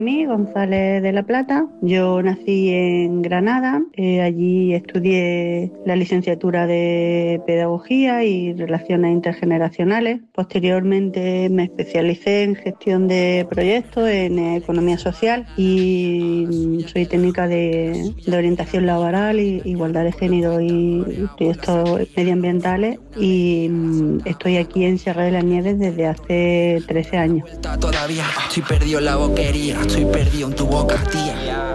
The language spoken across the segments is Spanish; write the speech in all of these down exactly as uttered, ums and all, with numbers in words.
Mí, González de la Plata. Yo nací en Granada, eh, allí estudié la licenciatura de Pedagogía y Relaciones Intergeneracionales. Posteriormente me especialicé en gestión de proyectos, en economía social y soy técnica de, de orientación laboral y igualdad de género y proyectos medioambientales y estoy aquí en Sierra de las Nieves desde hace trece años. Todavía estoy perdido en la boquería, estoy perdido en tu boca, tía.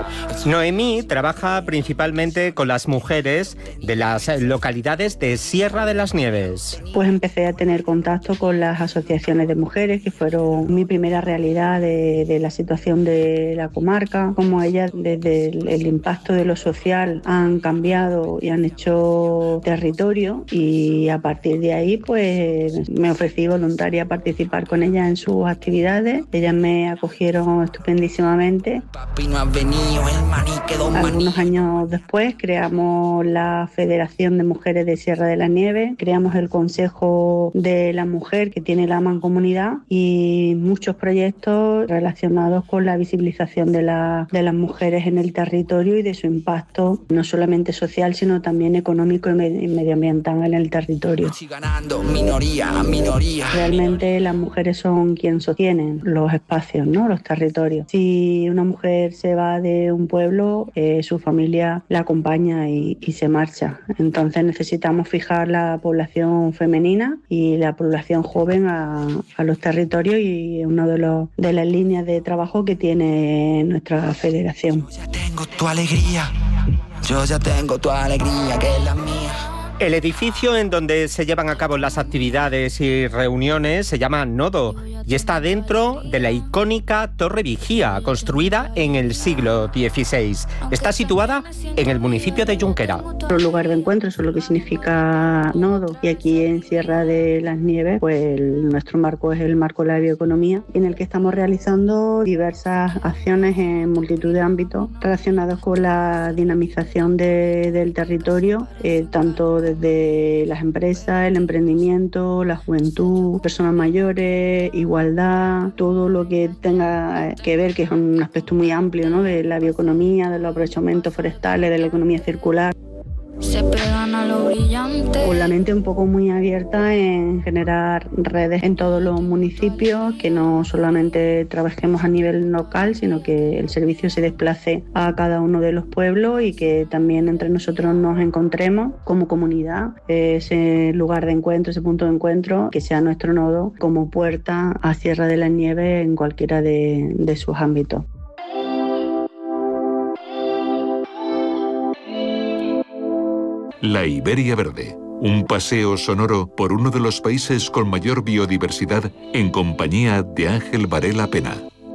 Noemí trabaja principalmente con las mujeres de las localidades de Sierra de las Nieves. Pues empecé a tener contacto con las asociaciones de mujeres, que fueron mi primera realidad de, de la situación de la comarca, como ellas desde el, el impacto de lo social han cambiado y han hecho territorio, y a partir de ahí pues me ofrecí voluntaria a participar con ellas en sus actividades. Ellas me acogieron estupendísimamente. Papi, no has venido, el maní quedó maní. Algunos años después creamos la Federación de Mujeres de Sierra de la Nieve, creamos el Consejo de la Mujer que tiene la Mancomunidad y muchos proyectos relacionados con la visibilización de, la, de las mujeres en el territorio y de su impacto no solamente social sino también económico y medioambiental en el territorio. Estoy ganando, minoría, minoría. Realmente las mujeres son quien sostienen los espacios, ¿no? Los territorios. Si una mujer se va de un pueblo, eh, su familia la acompaña y, y se marcha. Entonces necesitamos fijar la población femenina y la población joven a, a los territorios, y es una de, los, de las líneas de trabajo que tiene nuestra federación. Yo ya tengo tu alegría, yo ya tengo tu alegría, que es la mía. El edificio en donde se llevan a cabo las actividades y reuniones se llama Nodo y está dentro de la icónica Torre Vigía, construida en el siglo dieciséis. Está situada en el municipio de Junquera. Un lugar de encuentro, eso es lo que significa Nodo. Y aquí en Sierra de las Nieves, pues el, nuestro marco es el marco de la bioeconomía, en el que estamos realizando diversas acciones en multitud de ámbitos relacionados con la dinamización de, del territorio, eh, tanto desde las empresas, el emprendimiento, la juventud, personas mayores, igualdad, todo lo que tenga que ver, que es un aspecto muy amplio, ¿no? De la bioeconomía, de los aprovechamientos forestales, de la economía circular. Se pegan a lo brillante. Con la mente un poco muy abierta en generar redes en todos los municipios, que no solamente trabajemos a nivel local, sino que el servicio se desplace a cada uno de los pueblos y que también entre nosotros nos encontremos como comunidad, ese lugar de encuentro, ese punto de encuentro, que sea nuestro nodo como puerta a Sierra de las Nieves en cualquiera de, de sus ámbitos. La Iberia Verde, un paseo sonoro por uno de los países con mayor biodiversidad en compañía de Ángel Varela Pena.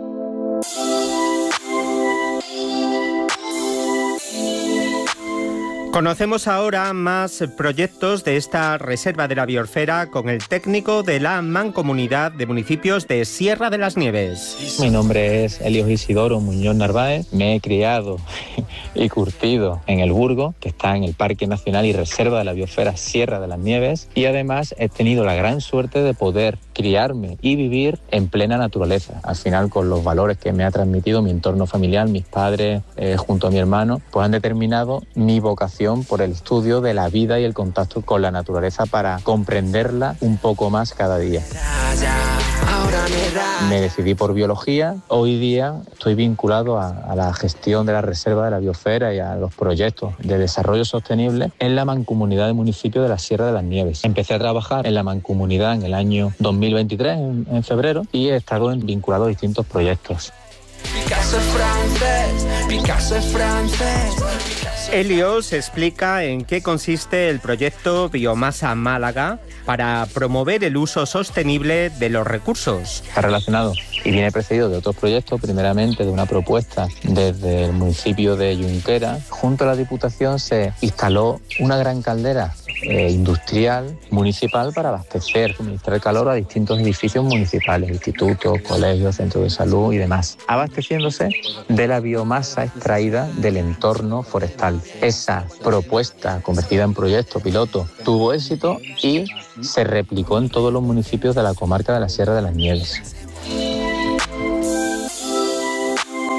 Conocemos ahora más proyectos de esta reserva de la biosfera con el técnico de la Mancomunidad de Municipios de Sierra de las Nieves. Mi nombre es Elios Isidoro Muñoz Narváez. Me he criado y curtido en El Burgo, que está en el Parque Nacional y Reserva de la Biosfera Sierra de las Nieves, y además he tenido la gran suerte de poder criarme y vivir en plena naturaleza. Al final, con los valores que me ha transmitido mi entorno familiar, mis padres, eh, junto a mi hermano, pues han determinado mi vocación por el estudio de la vida y el contacto con la naturaleza para comprenderla un poco más cada día. Me decidí por biología. Hoy día estoy vinculado a, a la gestión de la Reserva de la Biosfera y a los proyectos de desarrollo sostenible en la Mancomunidad de Municipios de la Sierra de las Nieves. Empecé a trabajar en la Mancomunidad en el año dos mil veintitrés, en, en febrero, y he estado vinculado a distintos proyectos. Picasso es francés, Picasso es francés. Elios explica en qué consiste el proyecto Biomasa Málaga para promover el uso sostenible de los recursos. Está relacionado y viene precedido de otros proyectos, primeramente de una propuesta desde el municipio de Junquera. Junto a la Diputación se instaló una gran caldera eh, industrial municipal para abastecer, suministrar calor a distintos edificios municipales, institutos, colegios, centros de salud y demás, abasteciéndose de la biomasa extraída del entorno forestal. Esa propuesta, convertida en proyecto piloto, tuvo éxito y se replicó en todos los municipios de la comarca de la Sierra de las Nieves.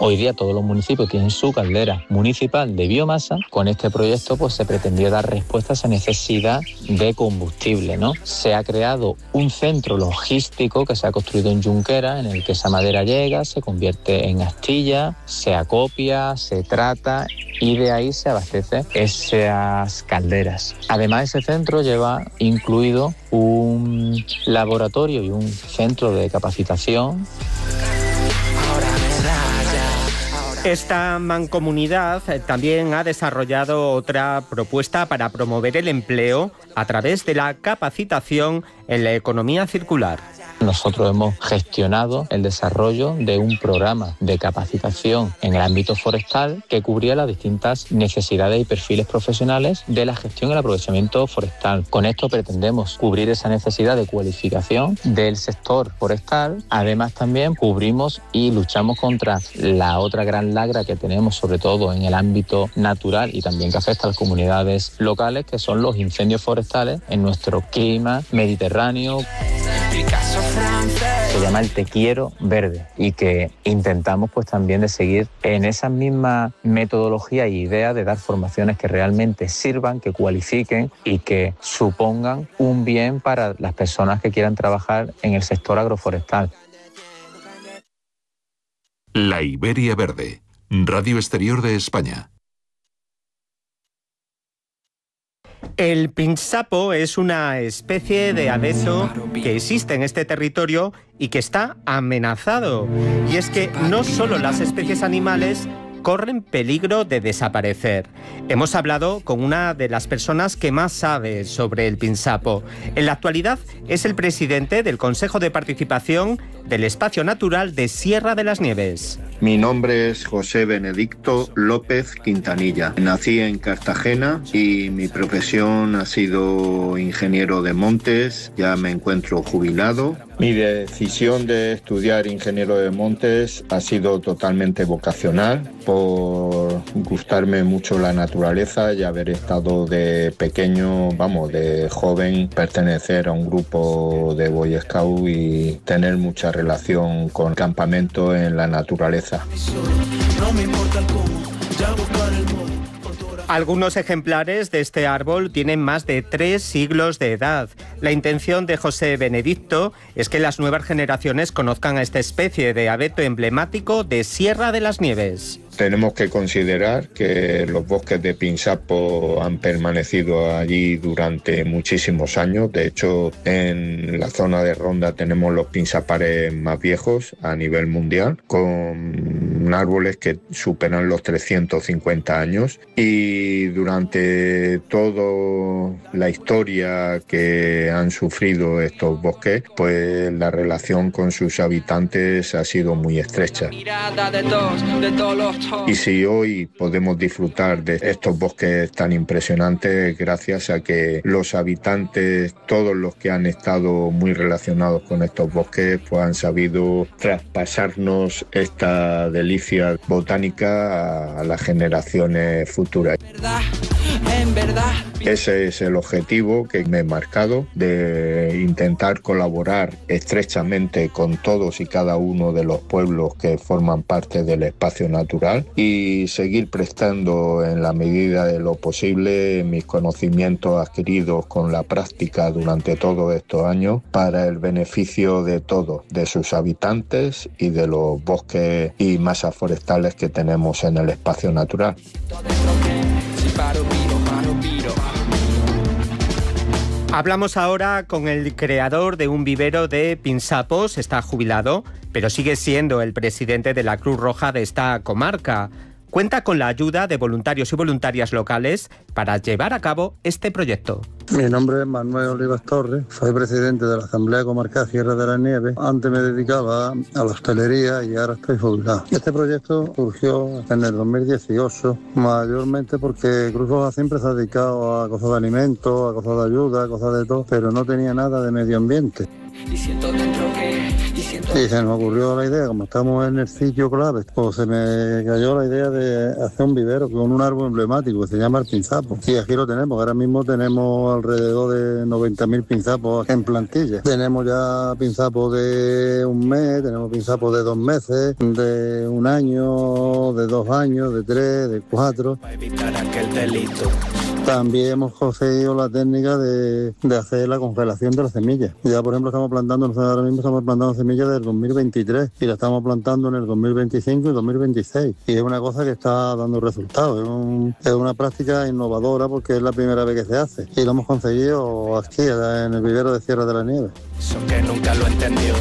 Hoy día todos los municipios tienen su caldera municipal de biomasa. Con este proyecto pues se pretendió dar respuesta a esa necesidad de combustible, ¿no? Se ha creado un centro logístico que se ha construido en Junquera, en el que esa madera llega, se convierte en astilla, se acopia, se trata y de ahí se abastece esas calderas. Además, ese centro lleva incluido un laboratorio y un centro de capacitación. Esta mancomunidad también ha desarrollado otra propuesta para promover el empleo a través de la capacitación en la economía circular. Nosotros hemos gestionado el desarrollo de un programa de capacitación en el ámbito forestal que cubría las distintas necesidades y perfiles profesionales de la gestión y el aprovechamiento forestal. Con esto pretendemos cubrir esa necesidad de cualificación del sector forestal. Además, también cubrimos y luchamos contra la otra gran lagra que tenemos, sobre todo en el ámbito natural y también que afecta a las comunidades locales, que son los incendios forestales en nuestro clima mediterráneo. Se llama el Te Quiero Verde y que intentamos pues también de seguir en esa misma metodología y idea de dar formaciones que realmente sirvan, que cualifiquen y que supongan un bien para las personas que quieran trabajar en el sector agroforestal. La Iberia Verde, Radio Exterior de España. El pinsapo es una especie de abeto que existe en este territorio y que está amenazado. Y es que no solo las especies animales corren peligro de desaparecer. Hemos hablado con una de las personas que más sabe sobre el pinsapo. En la actualidad es el presidente del Consejo de Participación del Espacio Natural de Sierra de las Nieves. Mi nombre es José Benedicto López Quintanilla. Nací en Cartagena y mi profesión ha sido ingeniero de montes. Ya me encuentro jubilado. Mi decisión de estudiar ingeniero de montes ha sido totalmente vocacional, por gustarme mucho la naturaleza y haber estado de pequeño, vamos, de joven, pertenecer a un grupo de Boy Scout y tener mucha relación con campamentos en la naturaleza. Algunos ejemplares de este árbol tienen más de tres siglos de edad. La intención de José Benedicto es que las nuevas generaciones conozcan a esta especie de abeto emblemático de Sierra de las Nieves. Tenemos que considerar que los bosques de pinsapo han permanecido allí durante muchísimos años. De hecho, en la zona de Ronda tenemos los pinsapares más viejos a nivel mundial, con árboles que superan los trescientos cincuenta años. Y durante toda la historia que han sufrido estos bosques, pues la relación con sus habitantes ha sido muy estrecha. Y si hoy podemos disfrutar de estos bosques tan impresionantes, gracias a que los habitantes, todos los que han estado muy relacionados con estos bosques, pues han sabido traspasarnos esta delicia botánica a, a las generaciones futuras. En verdad. Ese es el objetivo que me he marcado, de intentar colaborar estrechamente con todos y cada uno de los pueblos que forman parte del espacio natural y seguir prestando en la medida de lo posible mis conocimientos adquiridos con la práctica durante todos estos años para el beneficio de todos, de sus habitantes y de los bosques y masas forestales que tenemos en el espacio natural. Hablamos ahora con el creador de un vivero de pinsapos. Está jubilado, pero sigue siendo el presidente de la Cruz Roja de esta comarca. Cuenta con la ayuda de voluntarios y voluntarias locales para llevar a cabo este proyecto. Mi nombre es Manuel Olivas Torres, soy presidente de la Asamblea Comarcal Sierra de las Nieves. Antes me dedicaba a la hostelería y ahora estoy jubilado. Este proyecto surgió en el dos mil dieciocho, mayormente porque Cruz Roja siempre se ha dedicado a cosas de alimentos, a cosas de ayuda, a cosas de todo, pero no tenía nada de medio ambiente. Y se nos ocurrió la idea, como estamos en el sitio clave, pues se me cayó la idea de hacer un vivero con un árbol emblemático que se llama el pinzapo. Y aquí lo tenemos, ahora mismo tenemos alrededor de noventa mil pinzapos en plantilla. Tenemos ya pinzapos de un mes, tenemos pinzapos de dos meses, de un año, de dos años, de tres, de cuatro. Para evitar aquel delito. También hemos conseguido la técnica de, de hacer la congelación de las semillas. Ya, por ejemplo, estamos plantando, nosotros ahora mismo estamos plantando semillas del dos mil veintitrés y la estamos plantando en el dos mil veinticinco y dos mil veintiséis. Y es una cosa que está dando resultados. Es, un, es una práctica innovadora porque es la primera vez que se hace. Y lo hemos conseguido aquí, en el vivero de Sierra de la Nieve. Eso que nunca lo entendió.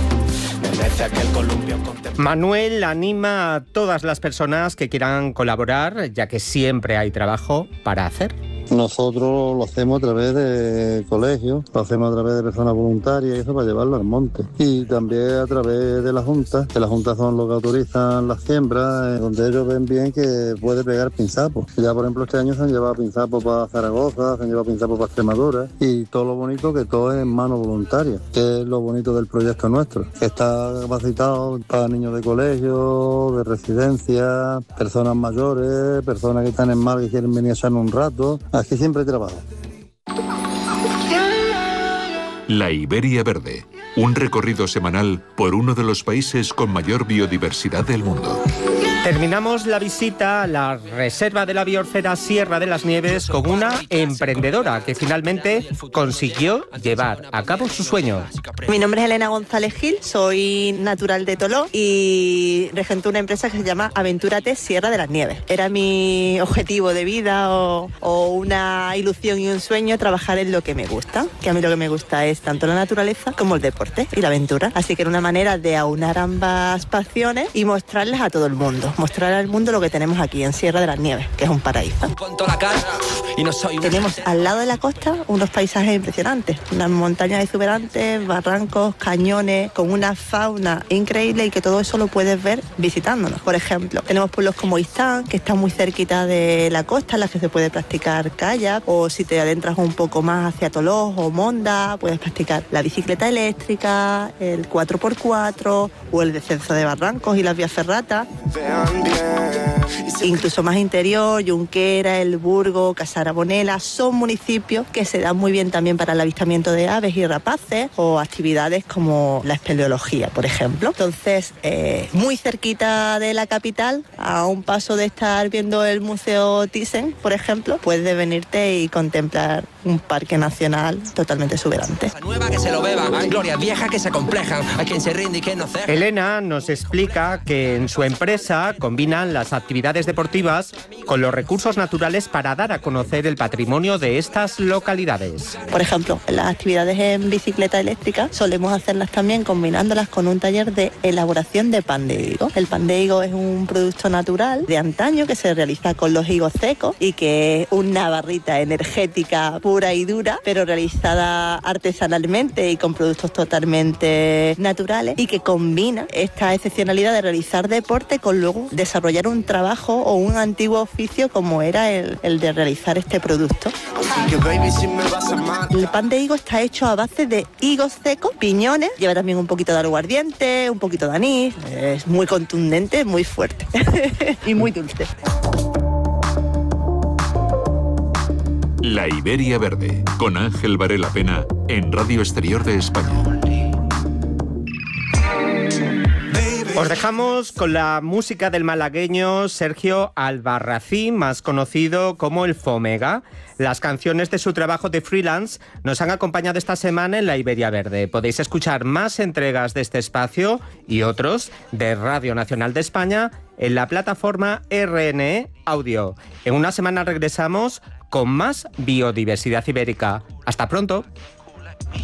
Manuel anima a todas las personas que quieran colaborar, ya que siempre hay trabajo para hacer. Nosotros lo hacemos a través de colegios, lo hacemos a través de personas voluntarias y eso para llevarlo al monte. Y también a través de la Junta, que las Juntas son los que autorizan las siembras, donde ellos ven bien que puede pegar pinzapos. Ya, por ejemplo, este año se han llevado pinzapos para Zaragoza, se han llevado pinzapos para Extremadura y todo lo bonito que todo es en mano voluntaria, que es lo bonito del proyecto nuestro, que está capacitado para niños de colegio, de residencia, personas mayores, personas que están en mal y quieren venir a echar un rato. Aquí siempre trabajo. La Iberia Verde, un recorrido semanal por uno de los países con mayor biodiversidad del mundo. Terminamos la visita a la Reserva de la Biosfera Sierra de las Nieves con una emprendedora que finalmente consiguió llevar a cabo su sueño. Mi nombre es Elena González Gil, soy natural de Toló y regento una empresa que se llama Aventúrate Sierra de las Nieves. Era mi objetivo de vida o, o una ilusión y un sueño trabajar en lo que me gusta, que a mí lo que me gusta es tanto la naturaleza como el deporte y la aventura. Así que era una manera de aunar ambas pasiones y mostrarles a todo el mundo. Mostrar al mundo lo que tenemos aquí en Sierra de las Nieves, que es un paraíso. Tenemos al lado de la costa unos paisajes impresionantes, unas montañas exuberantes, barrancos, cañones, con una fauna increíble y que todo eso lo puedes ver visitándonos. Por ejemplo, tenemos pueblos como Istán, que está muy cerquita de la costa, en la que se puede practicar kayak, o si te adentras un poco más hacia Tolós o Monda, puedes practicar la bicicleta eléctrica, el cuatro por cuatro o el descenso de barrancos y las vías ferratas. Incluso más interior, Junquera, El Burgo, Casarabonela, son municipios que se dan muy bien también para el avistamiento de aves y rapaces o actividades como la espeleología, por ejemplo. Entonces, eh, muy cerquita de la capital, a un paso de estar viendo el Museo Thyssen, por ejemplo, puedes venirte y contemplar un parque nacional totalmente exuberante. Nueva que se lo beban, hay glorias viejas que se complejan, hay quien se rinde y quien no ceja. Elena nos explica que en su empresa combinan las actividades deportivas con los recursos naturales para dar a conocer el patrimonio de estas localidades. Por ejemplo, las actividades en bicicleta eléctrica solemos hacerlas también combinándolas con un taller de elaboración de pan de higo. El pan de higo es un producto natural de antaño que se realiza con los higos secos y que es una barrita energética pura y dura, pero realizada artesanalmente y con productos totalmente naturales y que combina esta excepcionalidad de realizar deporte con luego desarrollar un trabajo o un antiguo oficio como era el, el de realizar este producto. El pan de higo está hecho a base de higos secos, piñones, lleva también un poquito de aguardiente, un poquito de anís, es muy contundente, muy fuerte y muy dulce. La Iberia Verde, con Ángel Varela Pena, en Radio Exterior de España. Os dejamos con la música del malagueño Sergio Albarracín, más conocido como el Fomega. Las canciones de su trabajo de freelance nos han acompañado esta semana en la Iberia Verde. Podéis escuchar más entregas de este espacio y otros de Radio Nacional de España en la plataforma R N E Audio. En una semana regresamos con más biodiversidad ibérica. Hasta pronto.